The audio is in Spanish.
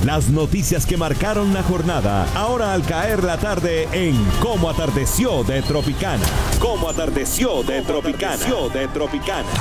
Las noticias que marcaron la jornada, ahora al caer la tarde en Cómo Atardeció de Tropicana. Cómo Atardeció de Tropicana.